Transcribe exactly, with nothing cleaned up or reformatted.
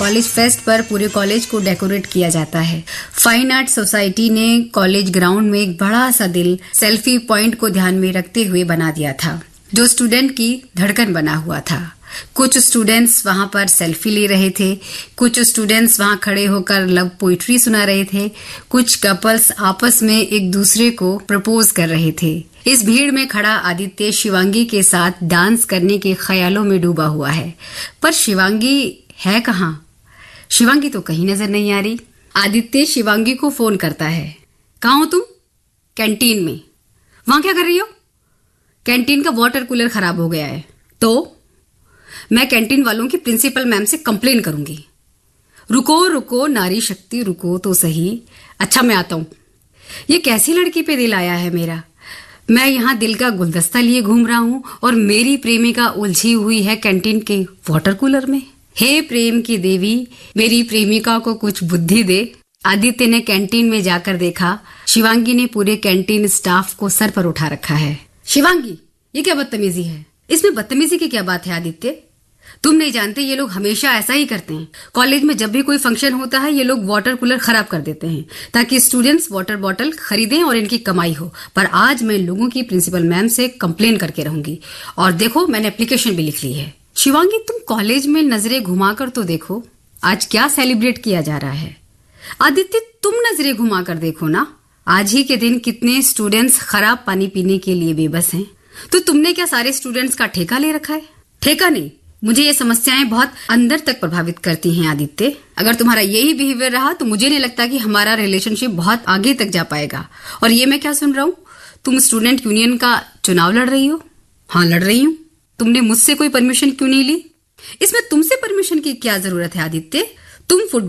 College fest पर पूरे college को डेकोरेट किया जाता है। फाइन आर्ट सोसाइटी ने कॉलेज ग्राउंड में एक बड़ा सा दिल सेल्फी पॉइंट को ध्यान में रखते हुए बना दिया था, जो स्टूडेंट की धड़कन बना हुआ था। कुछ स्टूडेंट्स वहां पर सेल्फी ले रहे थे, कुछ स्टूडेंट्स वहां खड़े होकर लव पोइट्री सुना रहे थे, कुछ कपल्स आपस में एक दूसरे को प्रपोज कर रहे थे। इस भीड़ में खड़ा आदित्य शिवांगी के साथ डांस करने के ख्यालों में डूबा हुआ है, पर शिवांगी है कहाँ? शिवांगी तो कहीं नजर नहीं आ रही। आदित्य शिवांगी को फोन करता है। कहाँ हो तुम? कैंटीन में। वहां क्या कर रही हो? कैंटीन का वाटर कूलर खराब हो गया है। तो मैं कैंटीन वालों की प्रिंसिपल मैम से कंप्लेन करूंगी। रुको रुको नारी शक्ति, रुको तो सही। अच्छा मैं आता हूं। ये कैसी लड़की पे दिल आया है मेरा? मैं यहाँ दिल का गुलदस्ता लिए घूम रहा हूँ और मेरी प्रेमिका उलझी हुई है कैंटीन के वाटर कूलर में। हे प्रेम की देवी, मेरी प्रेमिका को कुछ बुद्धि दे। आदित्य ने कैंटीन में जाकर देखा, शिवांगी ने पूरे कैंटीन स्टाफ को सर पर उठा रखा है। शिवांगी, ये क्या बदतमीजी है? इसमें बदतमीजी की क्या बात है आदित्य? तुम नहीं जानते ये लोग हमेशा ऐसा ही करते हैं। कॉलेज में जब भी कोई फंक्शन होता है ये लोग वाटर कूलर खराब कर देते हैं ताकि स्टूडेंट्स वाटर बॉटल खरीदें और इनकी कमाई हो। पर आज मैं लोगों की प्रिंसिपल मैम से कंप्लेन करके रहूंगी। और देखो, मैंने एप्लीकेशन भी लिख ली है। शिवांगी, तुम कॉलेज में नजरें घुमाकर तो देखो, आज क्या सेलिब्रेट किया जा रहा है। आदित्य, तुम नजरें घुमाकर देखो ना, आज ही के दिन कितने स्टूडेंट्स खराब पानी पीने के लिए बेबस हैं। तो तुमने क्या सारे स्टूडेंट्स का ठेका ले रखा है? ठेका नहीं, मुझे ये समस्याएं बहुत अंदर तक प्रभावित करती हैं आदित्य। अगर तुम्हारा यही बिहेवियर रहा तो मुझे नहीं लगता कि हमारा रिलेशनशिप बहुत आगे तक जा पाएगा। और ये मैं क्या सुन रहा हूँ, तुम स्टूडेंट यूनियन का चुनाव लड़ रही हो? हाँ, लड़ रही हूँ। तुमने मुझसे कोई परमिशन क्यों नहीं ली? इसमें तुमसे परमिशन की क्या जरूरत है आदित्य? तुम फुटबॉल